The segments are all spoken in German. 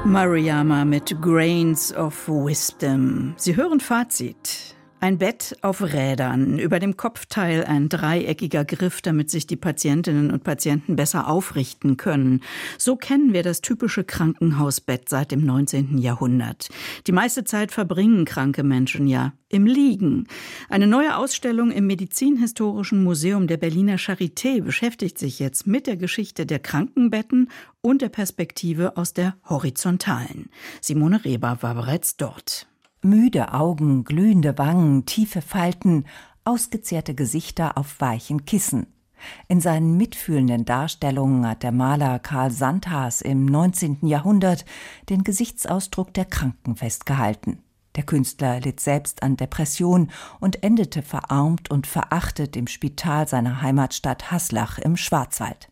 Maruyama mit Grains of Wisdom. Sie hören Fazit. Ein Bett auf Rädern, über dem Kopfteil ein dreieckiger Griff, damit sich die Patientinnen und Patienten besser aufrichten können. So kennen wir das typische Krankenhausbett seit dem 19. Jahrhundert. Die meiste Zeit verbringen kranke Menschen ja im Liegen. Eine neue Ausstellung im Medizinhistorischen Museum der Berliner Charité beschäftigt sich jetzt mit der Geschichte der Krankenbetten und der Perspektive aus der horizontalen. Simone Reber war bereits dort. Müde Augen, glühende Wangen, tiefe Falten, ausgezehrte Gesichter auf weichen Kissen. In seinen mitfühlenden Darstellungen hat der Maler Karl Sandhaas im 19. Jahrhundert den Gesichtsausdruck der Kranken festgehalten. Der Künstler litt selbst an Depression und endete verarmt und verachtet im Spital seiner Heimatstadt Haslach im Schwarzwald.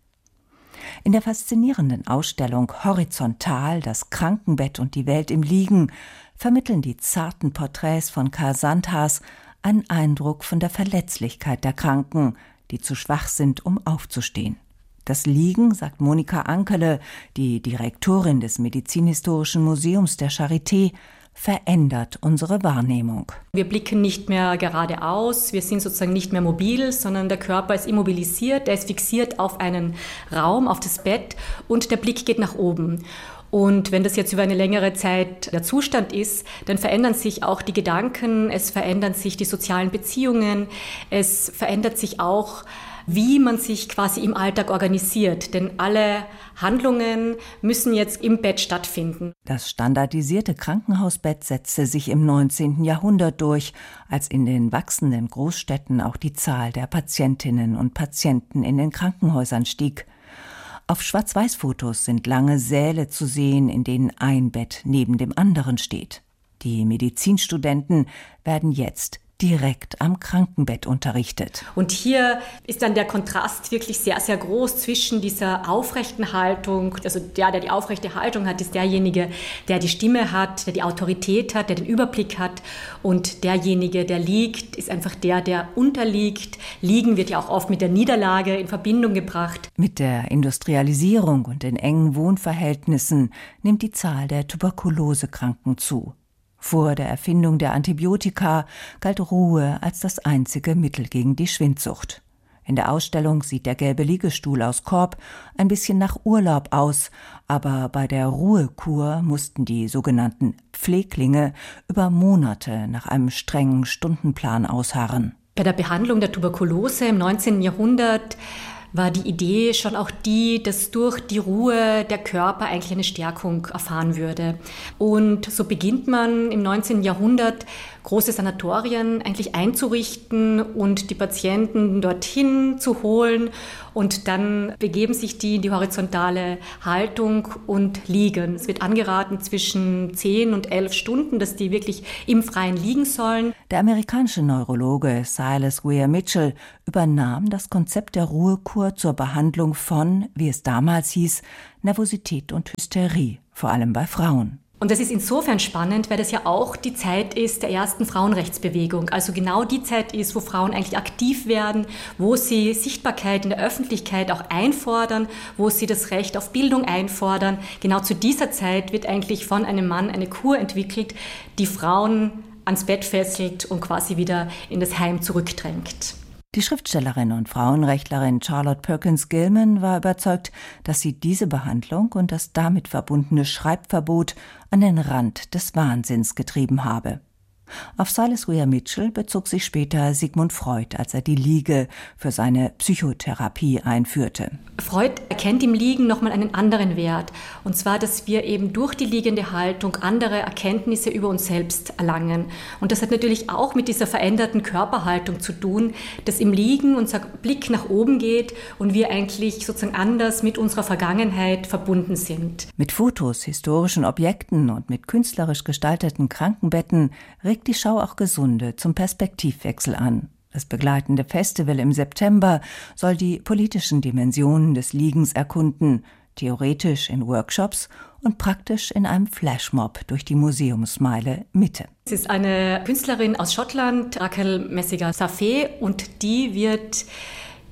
In der faszinierenden Ausstellung Horizontal, das Krankenbett und die Welt im Liegen, vermitteln die zarten Porträts von Karl Sandhaas einen Eindruck von der Verletzlichkeit der Kranken, die zu schwach sind, um aufzustehen. Das Liegen, sagt Monika Ankele, die Direktorin des Medizinhistorischen Museums der Charité, verändert unsere Wahrnehmung. Wir blicken nicht mehr geradeaus, wir sind sozusagen nicht mehr mobil, sondern der Körper ist immobilisiert, er ist fixiert auf einen Raum, auf das Bett und der Blick geht nach oben. Und wenn das jetzt über eine längere Zeit der Zustand ist, dann verändern sich auch die Gedanken, es verändern sich die sozialen Beziehungen, es verändert sich auch, wie man sich quasi im Alltag organisiert. Denn alle Handlungen müssen jetzt im Bett stattfinden. Das standardisierte Krankenhausbett setzte sich im 19. Jahrhundert durch, als in den wachsenden Großstädten auch die Zahl der Patientinnen und Patienten in den Krankenhäusern stieg. Auf Schwarz-Weiß-Fotos sind lange Säle zu sehen, in denen ein Bett neben dem anderen steht. Die Medizinstudenten werden jetzt direkt am Krankenbett unterrichtet. Und hier ist dann der Kontrast wirklich sehr, sehr groß zwischen dieser aufrechten Haltung, also der die aufrechte Haltung hat, ist derjenige, der die Stimme hat, der die Autorität hat, der den Überblick hat, und derjenige, der liegt, ist einfach der unterliegt. Liegen wird ja auch oft mit der Niederlage in Verbindung gebracht. Mit der Industrialisierung und den engen Wohnverhältnissen nimmt die Zahl der Tuberkulosekranken zu. Vor der Erfindung der Antibiotika galt Ruhe als das einzige Mittel gegen die Schwindsucht. In der Ausstellung sieht der gelbe Liegestuhl aus Korb ein bisschen nach Urlaub aus, aber bei der Ruhekur mussten die sogenannten Pfleglinge über Monate nach einem strengen Stundenplan ausharren. Bei der Behandlung der Tuberkulose im 19. Jahrhundert war die Idee schon auch die, dass durch die Ruhe der Körper eigentlich eine Stärkung erfahren würde. Und so beginnt man im 19. Jahrhundert, große Sanatorien eigentlich einzurichten und die Patienten dorthin zu holen. Und dann begeben sich die in die horizontale Haltung und liegen. Es wird angeraten zwischen 10 und 11 Stunden, dass die wirklich im Freien liegen sollen. Der amerikanische Neurologe Silas Weir Mitchell übernahm das Konzept der Ruhekur zur Behandlung von, wie es damals hieß, Nervosität und Hysterie, vor allem bei Frauen. Und das ist insofern spannend, weil das ja auch die Zeit ist der ersten Frauenrechtsbewegung. Also genau die Zeit ist, wo Frauen eigentlich aktiv werden, wo sie Sichtbarkeit in der Öffentlichkeit auch einfordern, wo sie das Recht auf Bildung einfordern. Genau zu dieser Zeit wird eigentlich von einem Mann eine Kur entwickelt, die Frauen ans Bett fesselt und quasi wieder in das Heim zurückdrängt. Die Schriftstellerin und Frauenrechtlerin Charlotte Perkins Gilman war überzeugt, dass sie diese Behandlung und das damit verbundene Schreibverbot an den Rand des Wahnsinns getrieben habe. Auf Silas Weir Mitchell bezog sich später Sigmund Freud, als er die Liege für seine Psychotherapie einführte. Freud erkennt im Liegen nochmal einen anderen Wert. Und zwar, dass wir eben durch die liegende Haltung andere Erkenntnisse über uns selbst erlangen. Und das hat natürlich auch mit dieser veränderten Körperhaltung zu tun, dass im Liegen unser Blick nach oben geht und wir eigentlich sozusagen anders mit unserer Vergangenheit verbunden sind. Mit Fotos, historischen Objekten und mit künstlerisch gestalteten Krankenbetten regt die Schau auch Gesunde zum Perspektivwechsel an. Das begleitende Festival im September soll die politischen Dimensionen des Liegens erkunden, theoretisch in Workshops und praktisch in einem Flashmob durch die Museumsmeile Mitte. Es ist eine Künstlerin aus Schottland, Rachel Messinger-Safé, und die wird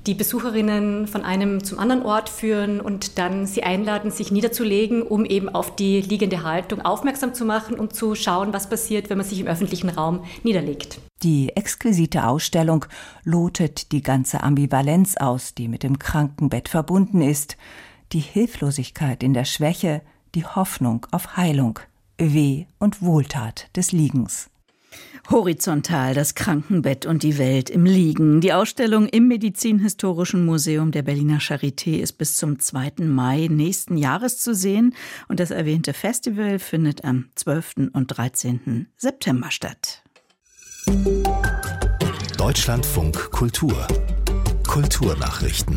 die Besucherinnen von einem zum anderen Ort führen und dann sie einladen, sich niederzulegen, um eben auf die liegende Haltung aufmerksam zu machen und zu schauen, was passiert, wenn man sich im öffentlichen Raum niederlegt. Die exquisite Ausstellung lotet die ganze Ambivalenz aus, die mit dem Krankenbett verbunden ist. Die Hilflosigkeit in der Schwäche, die Hoffnung auf Heilung, Weh und Wohltat des Liegens. Horizontal, das Krankenbett und die Welt im Liegen. Die Ausstellung im Medizinhistorischen Museum der Berliner Charité ist bis zum 2. Mai nächsten Jahres zu sehen. Und das erwähnte Festival findet am 12. und 13. September statt. Deutschlandfunk Kultur. Kulturnachrichten.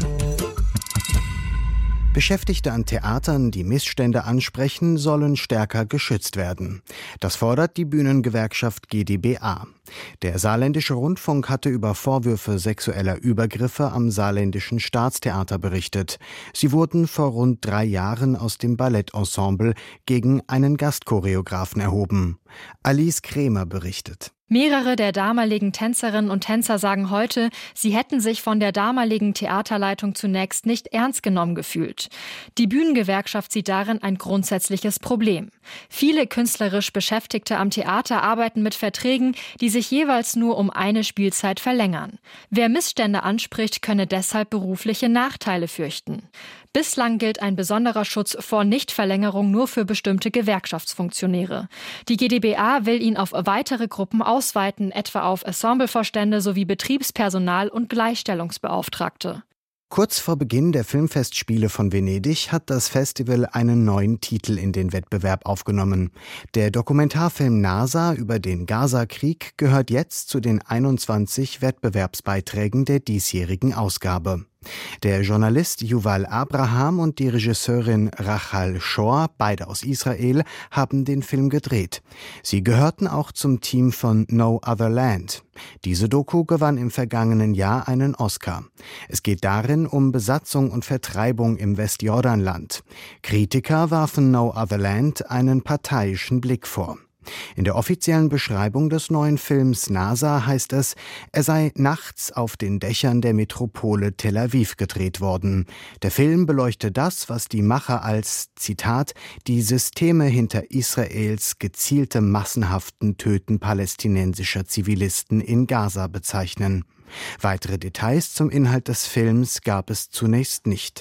Beschäftigte an Theatern, die Missstände ansprechen, sollen stärker geschützt werden. Das fordert die Bühnengewerkschaft GdBA. Der Saarländische Rundfunk hatte über Vorwürfe sexueller Übergriffe am Saarländischen Staatstheater berichtet. Sie wurden vor rund 3 Jahren aus dem Ballettensemble gegen einen Gastchoreografen erhoben. Alice Krämer berichtet. Mehrere der damaligen Tänzerinnen und Tänzer sagen heute, sie hätten sich von der damaligen Theaterleitung zunächst nicht ernst genommen gefühlt. Die Bühnengewerkschaft sieht darin ein grundsätzliches Problem. Viele künstlerisch Beschäftigte am Theater arbeiten mit Verträgen, die sich jeweils nur um eine Spielzeit verlängern. Wer Missstände anspricht, könne deshalb berufliche Nachteile fürchten. Bislang gilt ein besonderer Schutz vor Nichtverlängerung nur für bestimmte Gewerkschaftsfunktionäre. Die GdBA will ihn auf weitere Gruppen ausweiten, etwa auf Ensemblevorstände sowie Betriebspersonal und Gleichstellungsbeauftragte. Kurz vor Beginn der Filmfestspiele von Venedig hat das Festival einen neuen Titel in den Wettbewerb aufgenommen. Der Dokumentarfilm NASA über den Gaza-Krieg gehört jetzt zu den 21 Wettbewerbsbeiträgen der diesjährigen Ausgabe. Der Journalist Yuval Abraham und die Regisseurin Rachel Shor, beide aus Israel, haben den Film gedreht. Sie gehörten auch zum Team von No Other Land. Diese Doku gewann im vergangenen Jahr einen Oscar. Es geht darin um Besatzung und Vertreibung im Westjordanland. Kritiker warfen No Other Land einen parteiischen Blick vor. In der offiziellen Beschreibung des neuen Films NASA heißt es, er sei nachts auf den Dächern der Metropole Tel Aviv gedreht worden. Der Film beleuchte das, was die Macher als, Zitat, die Systeme hinter Israels gezieltem massenhaften Töten palästinensischer Zivilisten in Gaza bezeichnen. Weitere Details zum Inhalt des Films gab es zunächst nicht.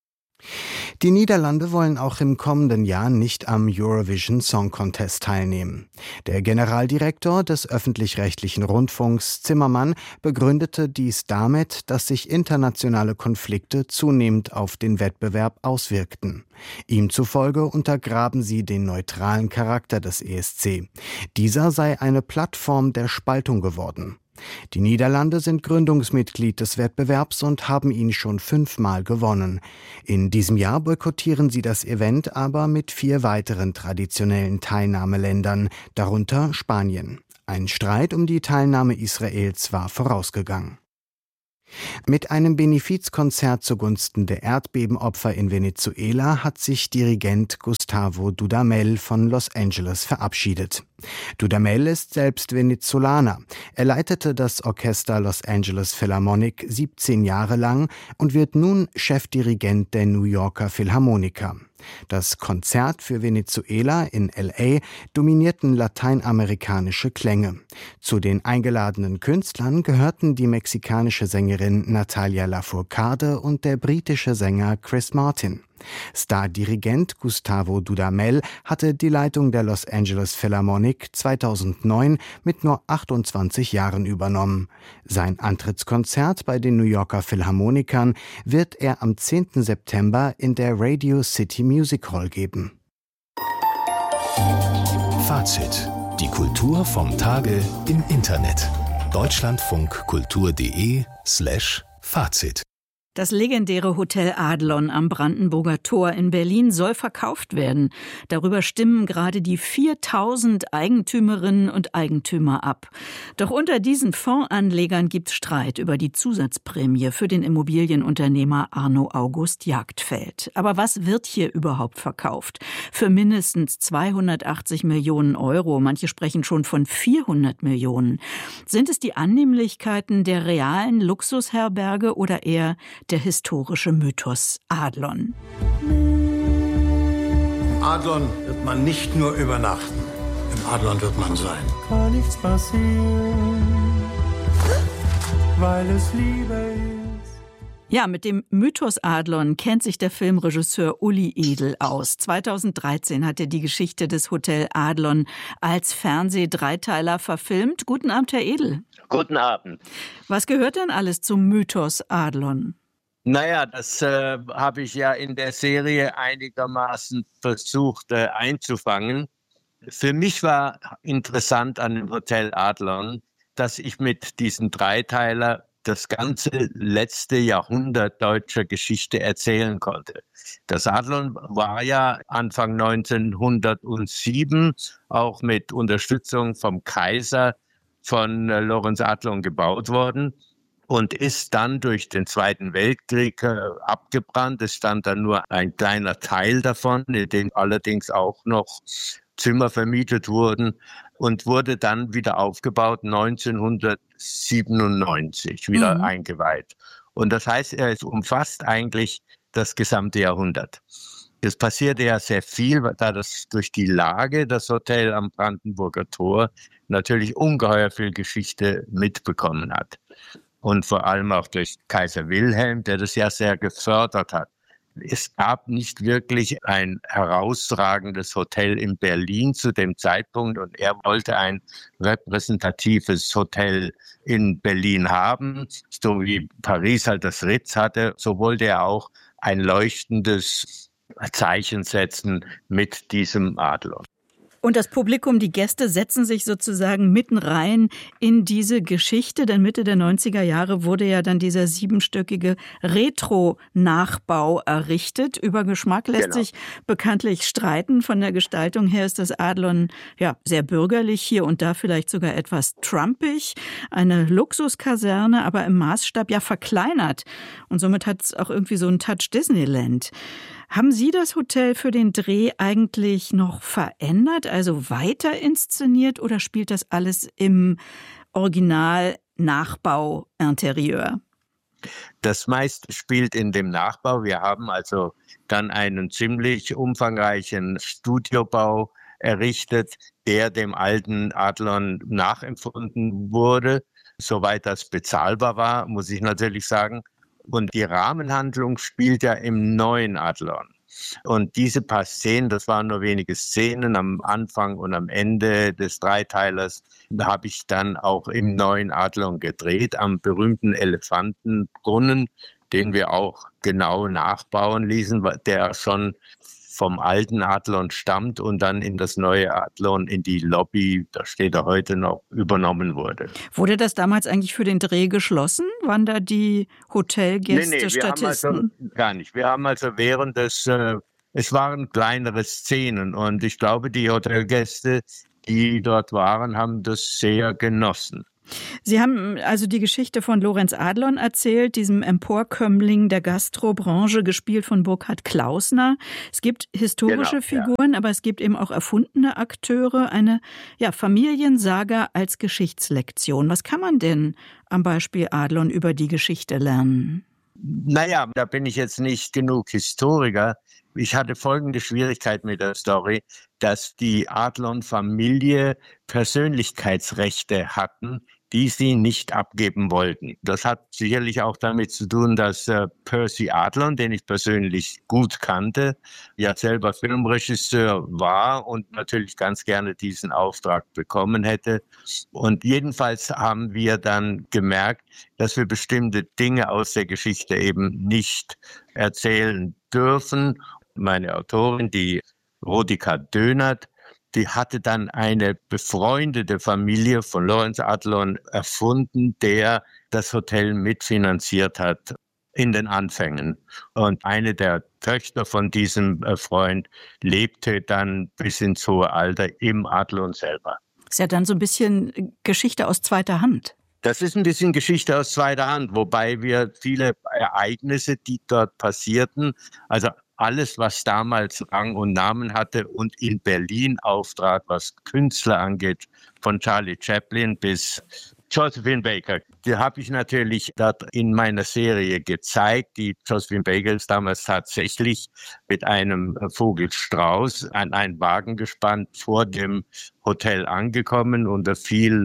Die Niederlande wollen auch im kommenden Jahr nicht am Eurovision Song Contest teilnehmen. Der Generaldirektor des öffentlich-rechtlichen Rundfunks Zimmermann begründete dies damit, dass sich internationale Konflikte zunehmend auf den Wettbewerb auswirkten. Ihm zufolge untergraben sie den neutralen Charakter des ESC. Dieser sei eine Plattform der Spaltung geworden. Die Niederlande sind Gründungsmitglied des Wettbewerbs und haben ihn schon 5-mal gewonnen. In diesem Jahr boykottieren sie das Event aber mit 4 weiteren traditionellen Teilnahmeländern, darunter Spanien. Ein Streit um die Teilnahme Israels war vorausgegangen. Mit einem Benefizkonzert zugunsten der Erdbebenopfer in Venezuela hat sich Dirigent Gustavo Dudamel von Los Angeles verabschiedet. Dudamel ist selbst Venezolaner. Er leitete das Orchester Los Angeles Philharmonic 17 Jahre lang und wird nun Chefdirigent der New Yorker Philharmoniker. Das Konzert für Venezuela in L.A. dominierten lateinamerikanische Klänge. Zu den eingeladenen Künstlern gehörten die mexikanische Sängerin Natalia Lafourcade und der britische Sänger Chris Martin. Stardirigent Gustavo Dudamel hatte die Leitung der Los Angeles Philharmonic 2009 mit nur 28 Jahren übernommen. Sein Antrittskonzert bei den New Yorker Philharmonikern wird er am 10. September in der Radio City Music Hall geben. Fazit: Die Kultur vom Tage im Internet. Deutschlandfunkkultur.de/Fazit Das legendäre Hotel Adlon am Brandenburger Tor in Berlin soll verkauft werden. Darüber stimmen gerade die 4000 Eigentümerinnen und Eigentümer ab. Doch unter diesen Fondsanlegern gibt es Streit über die Zusatzprämie für den Immobilienunternehmer Arno August Jagdfeld. Aber was wird hier überhaupt verkauft? Für mindestens 280 Millionen Euro. Manche sprechen schon von 400 Millionen. Sind es die Annehmlichkeiten der realen Luxusherberge oder eher der historische Mythos Adlon? Im Adlon wird man nicht nur übernachten, im Adlon wird man sein. Kann nichts passieren, weil es Liebe ist. Ja, mit dem Mythos Adlon kennt sich der Filmregisseur Uli Edel aus. 2013 hat er die Geschichte des Hotel Adlon als Fernseh-Dreiteiler verfilmt. Guten Abend, Herr Edel. Guten Abend. Was gehört denn alles zum Mythos Adlon? Naja, das habe ich ja in der Serie einigermaßen versucht einzufangen. Für mich war interessant an dem Hotel Adlon, dass ich mit diesem Dreiteiler das ganze letzte Jahrhundert deutscher Geschichte erzählen konnte. Das Adlon war ja Anfang 1907 auch mit Unterstützung vom Kaiser von Lorenz Adlon gebaut worden und ist dann durch den Zweiten Weltkrieg abgebrannt. Es stand dann nur ein kleiner Teil davon, in dem allerdings auch noch Zimmer vermietet wurden und wurde dann wieder aufgebaut 1997, wieder eingeweiht. Und das heißt, es umfasst eigentlich das gesamte Jahrhundert. Es passierte ja sehr viel, da das durch die Lage, das Hotel am Brandenburger Tor, natürlich ungeheuer viel Geschichte mitbekommen hat. Und vor allem auch durch Kaiser Wilhelm, der das ja sehr gefördert hat. Es gab nicht wirklich ein herausragendes Hotel in Berlin zu dem Zeitpunkt und er wollte ein repräsentatives Hotel in Berlin haben, so wie Paris halt das Ritz hatte, so wollte er auch ein leuchtendes Zeichen setzen mit diesem Adlon. Und das Publikum, die Gäste setzen sich sozusagen mitten rein in diese Geschichte, denn Mitte der 90er Jahre wurde ja dann dieser 7-stöckige Retro-Nachbau errichtet. Über Geschmack lässt sich bekanntlich streiten. Von der Gestaltung her ist das Adlon ja sehr bürgerlich, hier und da vielleicht sogar etwas trumpig. Eine Luxuskaserne, aber im Maßstab ja verkleinert. Und somit hat es auch irgendwie so einen Touch Disneyland. Haben Sie das Hotel für den Dreh eigentlich noch verändert, also weiter inszeniert oder spielt das alles im Original-Nachbau-Interieur? Das meiste spielt in dem Nachbau. Wir haben also dann einen ziemlich umfangreichen Studiobau errichtet, der dem alten Adlon nachempfunden wurde, soweit das bezahlbar war, muss ich natürlich sagen. Und die Rahmenhandlung spielt ja im neuen Adlon. Und diese paar Szenen, das waren nur wenige Szenen am Anfang und am Ende des Dreiteilers, da habe ich dann auch im neuen Adlon gedreht, am berühmten Elefantenbrunnen, den wir auch genau nachbauen ließen, der schon vom alten Adlon stammt und dann in das neue Adlon, in die Lobby, da steht er heute noch, übernommen wurde. Wurde das damals eigentlich für den Dreh geschlossen? Waren da die Hotelgäste Nee, Statisten? Haben also gar nicht. Wir haben also während des, es waren kleinere Szenen und ich glaube, die Hotelgäste, die dort waren, haben das sehr genossen. Sie haben also die Geschichte von Lorenz Adlon erzählt, diesem Emporkömmling der Gastrobranche, gespielt von Burkhard Klausner. Es gibt historische Figuren, aber es gibt eben auch erfundene Akteure, eine Familiensaga als Geschichtslektion. Was kann man denn am Beispiel Adlon über die Geschichte lernen? Naja, da bin ich jetzt nicht genug Historiker. Ich hatte folgende Schwierigkeit mit der Story, dass die Adlon-Familie Persönlichkeitsrechte hatten, die sie nicht abgeben wollten. Das hat sicherlich auch damit zu tun, dass Percy Adlon, den ich persönlich gut kannte, ja selber Filmregisseur war und natürlich ganz gerne diesen Auftrag bekommen hätte. Und jedenfalls haben wir dann gemerkt, dass wir bestimmte Dinge aus der Geschichte eben nicht erzählen dürfen. Meine Autorin, die Rodika Dönert, die hatte dann eine befreundete Familie von Lorenz Adlon erfunden, der das Hotel mitfinanziert hat. in den Anfängen. Und eine der Töchter von diesem Freund lebte dann bis ins hohe Alter im Adlon selber. Ist ja dann so ein bisschen Geschichte aus zweiter Hand. Das ist ein bisschen Geschichte aus zweiter Hand, wobei wir viele Ereignisse, die dort passierten, also alles, was damals Rang und Namen hatte und in Berlin auftrat, was Künstler angeht, von Charlie Chaplin bis Josephine Baker, die habe ich natürlich dort in meiner Serie gezeigt. Die Josephine Baker ist damals tatsächlich mit einem Vogelstrauß an einen Wagen gespannt vor dem Hotel angekommen unter viel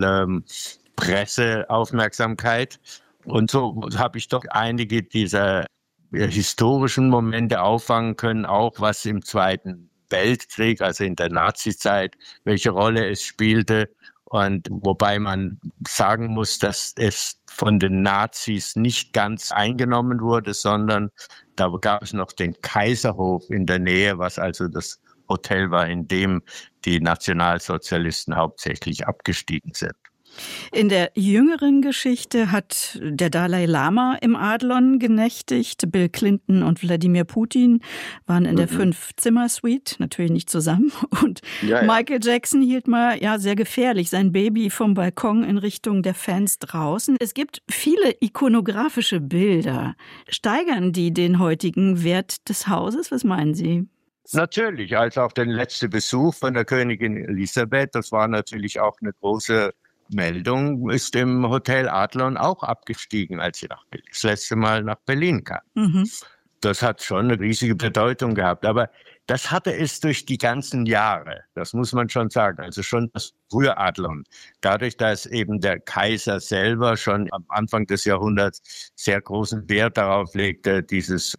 Presseaufmerksamkeit. Und so habe ich doch einige dieser historischen Momente auffangen können, auch was im Zweiten Weltkrieg, also in der Nazizeit, welche Rolle es spielte. Und wobei man sagen muss, dass es von den Nazis nicht ganz eingenommen wurde, sondern da gab es noch den Kaiserhof in der Nähe, was also das Hotel war, in dem die Nationalsozialisten hauptsächlich abgestiegen sind. In der jüngeren Geschichte hat der Dalai Lama im Adlon genächtigt. Bill Clinton und Wladimir Putin waren in der 5-Zimmer-Suite, natürlich nicht zusammen. Und Michael Jackson hielt mal sehr gefährlich sein Baby vom Balkon in Richtung der Fans draußen. Es gibt viele ikonografische Bilder. Steigern die den heutigen Wert des Hauses? Was meinen Sie? Natürlich, als auch der letzte Besuch von der Königin Elisabeth, das war natürlich auch eine große Meldung, ist im Hotel Adlon auch abgestiegen, als sie das letzte Mal nach Berlin kam. Das hat schon eine riesige Bedeutung gehabt. Aber das hatte es durch die ganzen Jahre. Das muss man schon sagen. Also schon das frühe Adlon. Dadurch, dass eben der Kaiser selber schon am Anfang des Jahrhunderts sehr großen Wert darauf legte, dieses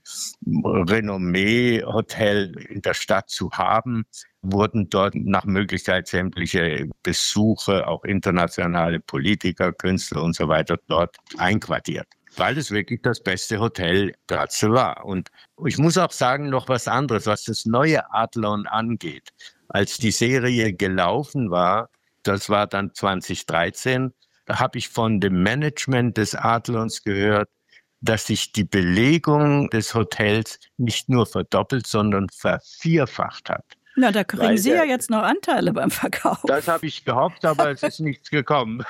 Renommee-Hotel in der Stadt zu haben, wurden dort nach Möglichkeit sämtliche Besuche, auch internationale Politiker, Künstler und so weiter dort einquartiert, weil es wirklich das beste Hotel Graz war. Und ich muss auch sagen, noch was anderes, was das neue Adlon angeht. Als die Serie gelaufen war, das war dann 2013, da habe ich von dem Management des Adlons gehört, dass sich die Belegung des Hotels nicht nur verdoppelt, sondern vervierfacht hat. Na, da kriegen Sie ja jetzt noch Anteile beim Verkauf. Das habe ich gehofft, aber es ist nichts gekommen.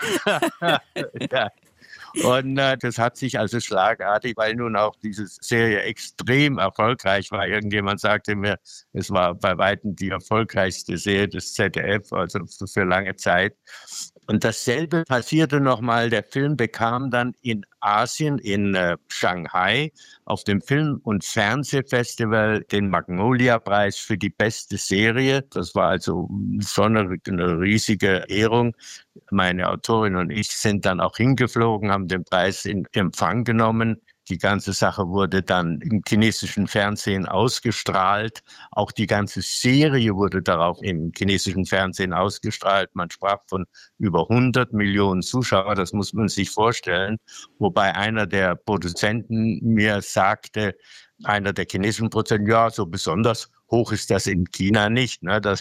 Ja. Und das hat sich also schlagartig, weil nun auch diese Serie extrem erfolgreich war. Irgendjemand sagte mir, es war bei weitem die erfolgreichste Serie des ZDF, also für lange Zeit. Und dasselbe passierte nochmal. Der Film bekam dann in Asien, in Shanghai, auf dem Film- und Fernsehfestival den Magnolia-Preis für die beste Serie. Das war also schon eine riesige Ehrung. Meine Autorin und ich sind dann auch hingeflogen, haben den Preis in Empfang genommen. Die ganze Sache wurde dann im chinesischen Fernsehen ausgestrahlt. Auch die ganze Serie wurde darauf im chinesischen Fernsehen ausgestrahlt. Man sprach von über 100 Millionen Zuschauer, das muss man sich vorstellen. Wobei einer der Produzenten mir sagte, einer der chinesischen Produzenten, ja, so besonders hoch ist das in China nicht. Ne? Das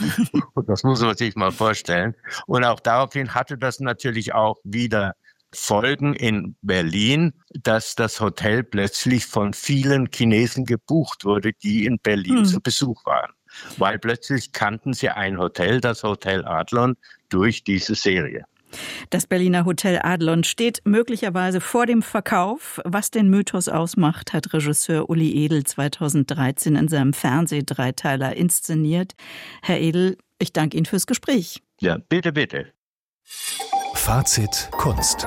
muss man sich mal vorstellen. Und auch daraufhin hatte das natürlich auch wieder Folgen in Berlin, dass das Hotel plötzlich von vielen Chinesen gebucht wurde, die in Berlin zu Besuch waren. Weil plötzlich kannten sie ein Hotel, das Hotel Adlon, durch diese Serie. Das Berliner Hotel Adlon steht möglicherweise vor dem Verkauf. Was den Mythos ausmacht, hat Regisseur Uli Edel 2013 in seinem Fernseh-Dreiteiler inszeniert. Herr Edel, ich danke Ihnen fürs Gespräch. Ja, bitte, bitte. Fazit Kunst.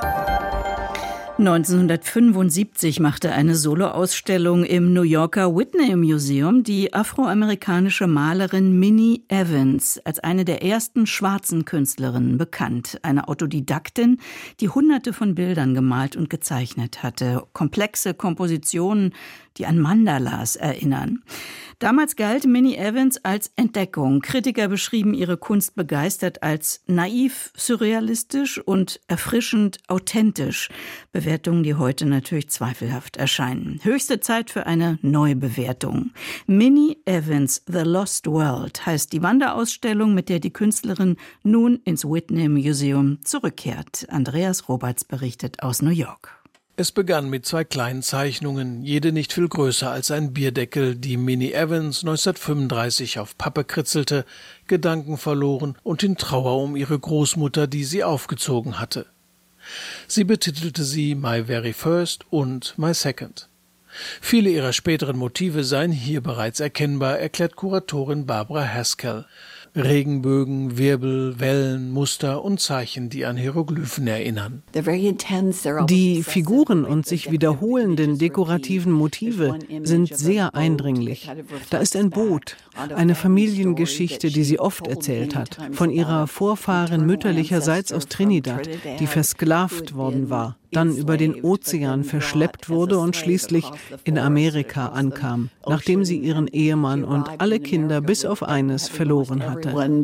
1975 machte eine Soloausstellung im New Yorker Whitney Museum die afroamerikanische Malerin Minnie Evans als eine der ersten schwarzen Künstlerinnen bekannt. Eine Autodidaktin, die Hunderte von Bildern gemalt und gezeichnet hatte. Komplexe Kompositionen, die an Mandalas erinnern. Damals galt Minnie Evans als Entdeckung. Kritiker beschrieben ihre Kunst begeistert als naiv, surrealistisch und erfrischend authentisch. Bewertungen, die heute natürlich zweifelhaft erscheinen. Höchste Zeit für eine Neubewertung. Minnie Evans, The Lost World heißt die Wanderausstellung, mit der die Künstlerin nun ins Whitney Museum zurückkehrt. Andreas Roberts berichtet aus New York. Es begann mit 2 kleinen Zeichnungen, jede nicht viel größer als ein Bierdeckel, die Minnie Evans 1935 auf Pappe kritzelte, Gedanken verloren und in Trauer um ihre Großmutter, die sie aufgezogen hatte. Sie betitelte sie My Very First und My Second. Viele ihrer späteren Motive seien hier bereits erkennbar, erklärt Kuratorin Barbara Haskell. Regenbögen, Wirbel, Wellen, Muster und Zeichen, die an Hieroglyphen erinnern. Die Figuren und sich wiederholenden dekorativen Motive sind sehr eindringlich. Da ist ein Boot, eine Familiengeschichte, die sie oft erzählt hat, von ihrer Vorfahrin mütterlicherseits aus Trinidad, die versklavt worden war, dann über den Ozean verschleppt wurde und schließlich in Amerika ankam, nachdem sie ihren Ehemann und alle Kinder bis auf eines verloren hatte.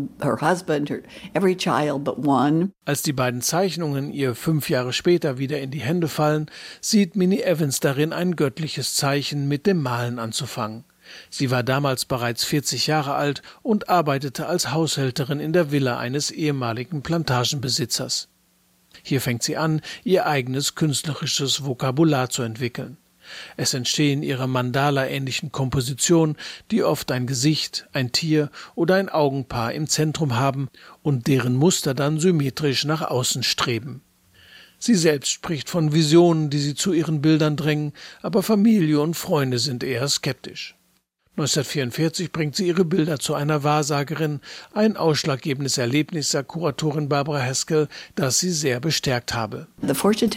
Als die beiden Zeichnungen ihr 5 Jahre später wieder in die Hände fallen, sieht Minnie Evans darin ein göttliches Zeichen, mit dem Malen anzufangen. Sie war damals bereits 40 Jahre alt und arbeitete als Haushälterin in der Villa eines ehemaligen Plantagenbesitzers. Hier fängt sie an, ihr eigenes künstlerisches Vokabular zu entwickeln. Es entstehen ihre Mandala-ähnlichen Kompositionen, die oft ein Gesicht, ein Tier oder ein Augenpaar im Zentrum haben und deren Muster dann symmetrisch nach außen streben. Sie selbst spricht von Visionen, die sie zu ihren Bildern drängen, aber Familie und Freunde sind eher skeptisch. 1944 bringt sie ihre Bilder zu einer Wahrsagerin, ein ausschlaggebendes Erlebnis, sagt Kuratorin Barbara Haskell, das sie sehr bestärkt habe. Die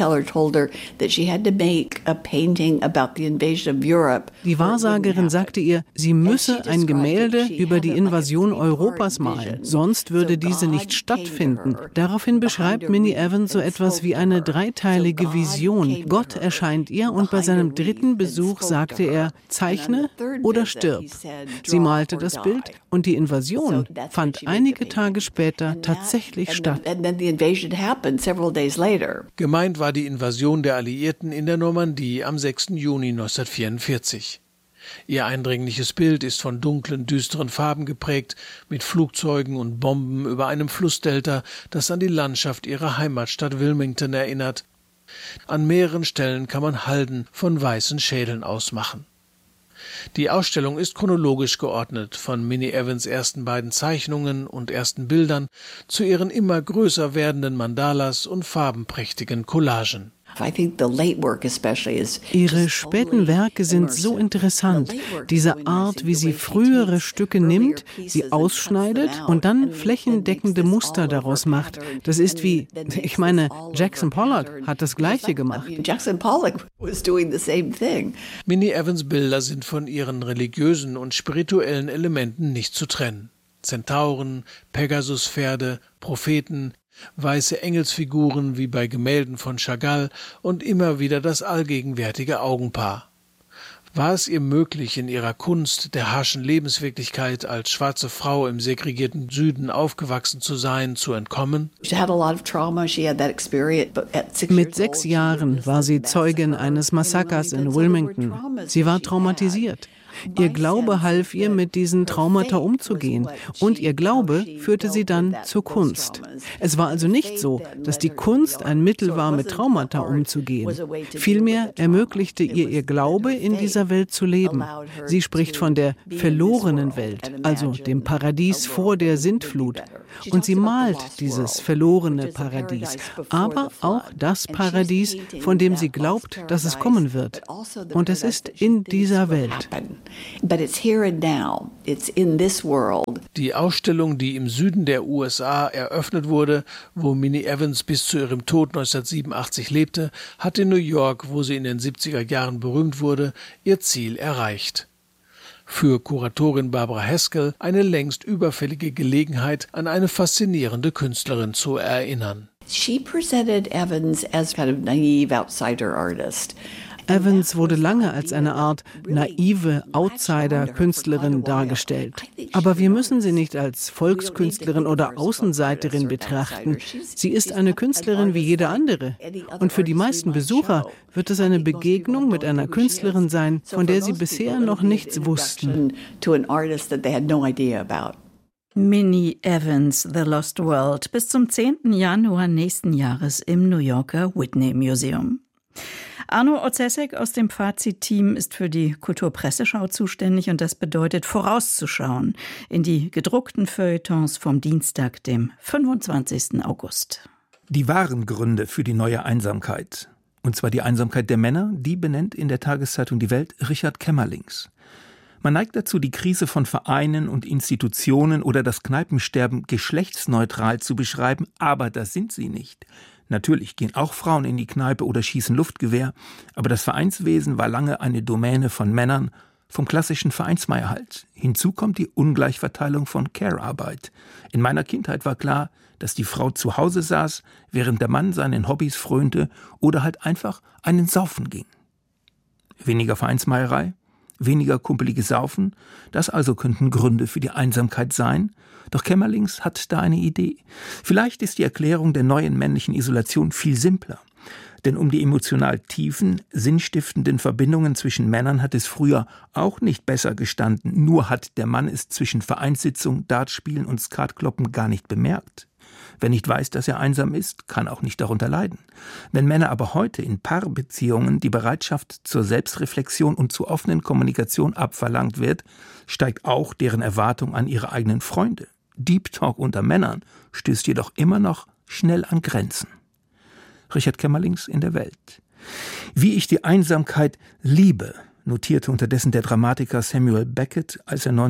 Wahrsagerin sagte ihr, sie müsse ein Gemälde über die Invasion Europas malen, sonst würde diese nicht stattfinden. Daraufhin beschreibt Minnie Evans so etwas wie eine 3-teilige Vision. Gott erscheint ihr und bei seinem 3. Besuch sagte er, zeichne oder stirb. Sie malte das Bild und die Invasion fand einige Tage später tatsächlich statt. Gemeint war die Invasion der Alliierten in der Normandie am 6. Juni 1944. Ihr eindringliches Bild ist von dunklen, düsteren Farben geprägt, mit Flugzeugen und Bomben über einem Flussdelta, das an die Landschaft ihrer Heimatstadt Wilmington erinnert. An mehreren Stellen kann man Halden von weißen Schädeln ausmachen. Die Ausstellung ist chronologisch geordnet, von Minnie Evans ersten beiden Zeichnungen und ersten Bildern zu ihren immer größer werdenden Mandalas und farbenprächtigen Collagen. Ihre späten Werke sind so interessant. Diese Art, wie sie frühere Stücke nimmt, sie ausschneidet und dann flächendeckende Muster daraus macht. Das ist wie, ich meine, Jackson Pollock hat das Gleiche gemacht. Minnie Evans Bilder sind von ihren religiösen und spirituellen Elementen nicht zu trennen. Zentauren, Pegasuspferde, Propheten, weiße Engelsfiguren wie bei Gemälden von Chagall und immer wieder das allgegenwärtige Augenpaar. War es ihr möglich, in ihrer Kunst der harschen Lebenswirklichkeit als schwarze Frau im segregierten Süden aufgewachsen zu sein, zu entkommen? Mit 6 Jahren war sie Zeugin eines Massakers in Wilmington. Sie war traumatisiert. Ihr Glaube half ihr, mit diesen Traumata umzugehen. Und ihr Glaube führte sie dann zur Kunst. Es war also nicht so, dass die Kunst ein Mittel war, mit Traumata umzugehen. Vielmehr ermöglichte ihr Glaube, in dieser Welt zu leben. Sie spricht von der verlorenen Welt, also dem Paradies vor der Sintflut. Und sie malt dieses verlorene Paradies, aber auch das Paradies, von dem sie glaubt, dass es kommen wird. Und es ist in dieser Welt. Die Ausstellung, die im Süden der USA eröffnet wurde, wo Minnie Evans bis zu ihrem Tod 1987 lebte, hat in New York, wo sie in den 70er Jahren berühmt wurde, ihr Ziel erreicht. Für Kuratorin Barbara Haskell eine längst überfällige Gelegenheit, an eine faszinierende Künstlerin zu erinnern. She presented Evans as kind of naive outsider artist. Evans wurde lange als eine Art naive Outsider-Künstlerin dargestellt. Aber wir müssen sie nicht als Volkskünstlerin oder Außenseiterin betrachten. Sie ist eine Künstlerin wie jede andere. Und für die meisten Besucher wird es eine Begegnung mit einer Künstlerin sein, von der sie bisher noch nichts wussten. Minnie Evans, The Lost World, bis zum 10. Januar nächsten Jahres im New Yorker Whitney Museum. Arno Orzesek aus dem Fazit-Team ist für die Kulturpresseschau zuständig und das bedeutet, vorauszuschauen in die gedruckten Feuilletons vom Dienstag, dem 25. August. Die wahren Gründe für die neue Einsamkeit, und zwar die Einsamkeit der Männer, die benennt in der Tageszeitung Die Welt Richard Kämmerlings. Man neigt dazu, die Krise von Vereinen und Institutionen oder das Kneipensterben geschlechtsneutral zu beschreiben, aber das sind sie nicht. Natürlich gehen auch Frauen in die Kneipe oder schießen Luftgewehr, aber das Vereinswesen war lange eine Domäne von Männern, vom klassischen Vereinsmeier halt. Hinzu kommt die Ungleichverteilung von Care-Arbeit. In meiner Kindheit war klar, dass die Frau zu Hause saß, während der Mann seinen Hobbys frönte oder halt einfach einen Saufen ging. Weniger Vereinsmeierei, weniger kumpeliges Saufen, das also könnten Gründe für die Einsamkeit sein. Doch Kämmerlings hat da eine Idee. Vielleicht ist die Erklärung der neuen männlichen Isolation viel simpler. Denn um die emotional tiefen, sinnstiftenden Verbindungen zwischen Männern hat es früher auch nicht besser gestanden. Nur hat der Mann es zwischen Vereinssitzung, Dartspielen und Skatkloppen gar nicht bemerkt. Wer nicht weiß, dass er einsam ist, kann auch nicht darunter leiden. Wenn Männer aber heute in Paarbeziehungen die Bereitschaft zur Selbstreflexion und zur offenen Kommunikation abverlangt wird, steigt auch deren Erwartung an ihre eigenen Freunde. Deep Talk unter Männern stößt jedoch immer noch schnell an Grenzen. Richard Kämmerlings in der Welt. Wie ich die Einsamkeit liebe, notierte unterdessen der Dramatiker Samuel Beckett, als er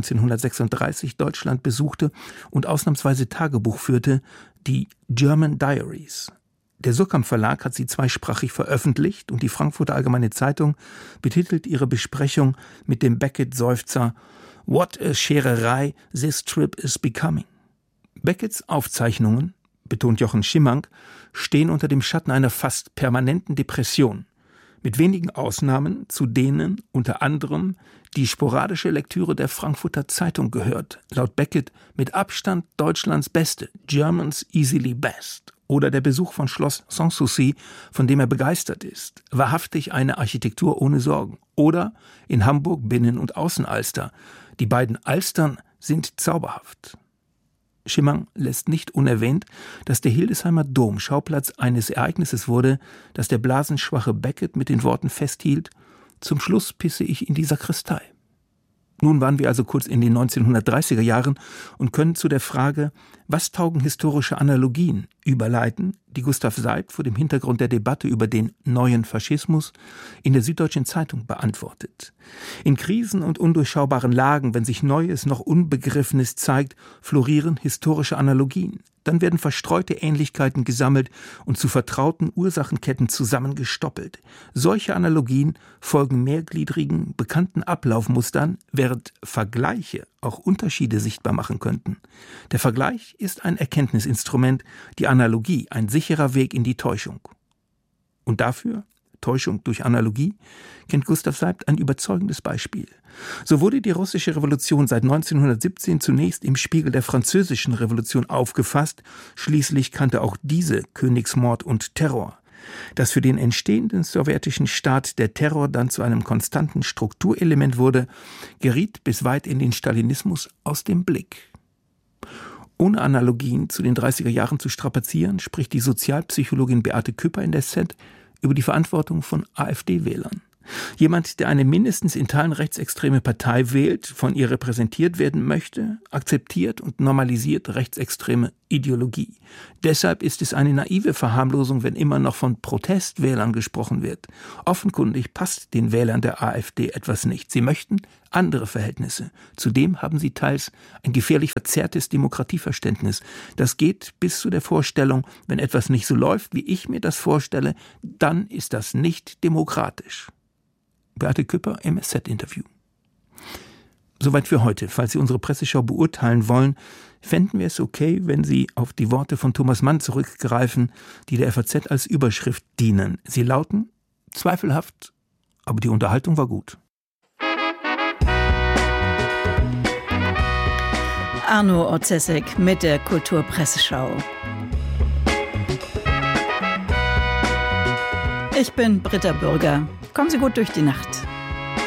1936 Deutschland besuchte und ausnahmsweise Tagebuch führte, die German Diaries. Der Surkamp Verlag hat sie zweisprachig veröffentlicht und die Frankfurter Allgemeine Zeitung betitelt ihre Besprechung mit dem Beckett-Seufzer "What a Schererei this trip is becoming". Becketts Aufzeichnungen, betont Jochen Schimmank, stehen unter dem Schatten einer fast permanenten Depression. Mit wenigen Ausnahmen, zu denen unter anderem die sporadische Lektüre der Frankfurter Zeitung gehört, laut Beckett mit Abstand Deutschlands Beste, Germans easily best, oder der Besuch von Schloss Sanssouci, von dem er begeistert ist, wahrhaftig eine Architektur ohne Sorgen, oder in Hamburg Binnen- und Außenalster. Die beiden Alstern sind zauberhaft. Schimmang lässt nicht unerwähnt, dass der Hildesheimer Dom Schauplatz eines Ereignisses wurde, das der blasenschwache Beckett mit den Worten festhielt: Zum Schluss pisse ich in die Sakristei. Nun waren wir also kurz in den 1930er Jahren und können zu der Frage, was taugen historische Analogien, überleiten, die Gustav Seibt vor dem Hintergrund der Debatte über den neuen Faschismus in der Süddeutschen Zeitung beantwortet. In Krisen und undurchschaubaren Lagen, wenn sich Neues noch Unbegriffenes zeigt, florieren historische Analogien. Dann werden verstreute Ähnlichkeiten gesammelt und zu vertrauten Ursachenketten zusammengestoppelt. Solche Analogien folgen mehrgliedrigen, bekannten Ablaufmustern, während Vergleiche auch Unterschiede sichtbar machen könnten. Der Vergleich ist ein Erkenntnisinstrument, die Analogie ein sicherer Weg in die Täuschung. Und dafür, Täuschung durch Analogie, kennt Gustav Seibt ein überzeugendes Beispiel. So wurde die russische Revolution seit 1917 zunächst im Spiegel der französischen Revolution aufgefasst, schließlich kannte auch diese Königsmord und Terror. Dass für den entstehenden sowjetischen Staat der Terror dann zu einem konstanten Strukturelement wurde, geriet bis weit in den Stalinismus aus dem Blick. Ohne Analogien zu den 30er Jahren zu strapazieren, spricht die Sozialpsychologin Beate Küpper in der SZ über die Verantwortung von AfD-Wählern. Jemand, der eine mindestens in Teilen rechtsextreme Partei wählt, von ihr repräsentiert werden möchte, akzeptiert und normalisiert rechtsextreme Ideologie. Deshalb ist es eine naive Verharmlosung, wenn immer noch von Protestwählern gesprochen wird. Offenkundig passt den Wählern der AfD etwas nicht. Sie möchten andere Verhältnisse. Zudem haben sie teils ein gefährlich verzerrtes Demokratieverständnis. Das geht bis zu der Vorstellung, wenn etwas nicht so läuft, wie ich mir das vorstelle, dann ist das nicht demokratisch. Beate Küpper im SZ-Interview. Soweit für heute. Falls Sie unsere Presseschau beurteilen wollen, fänden wir es okay, wenn Sie auf die Worte von Thomas Mann zurückgreifen, die der FAZ als Überschrift dienen. Sie lauten: zweifelhaft, aber die Unterhaltung war gut. Arno Orzesek mit der Kulturpresseschau. Ich bin Britta Bürger. Kommen Sie gut durch die Nacht.